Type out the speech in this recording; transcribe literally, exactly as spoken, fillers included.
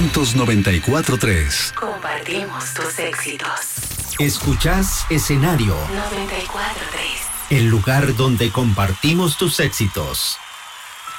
Juntos noventa y cuatro punto tres. Compartimos tus éxitos. Escuchás Escenario noventa y cuatro punto tres. el lugar donde compartimos tus éxitos.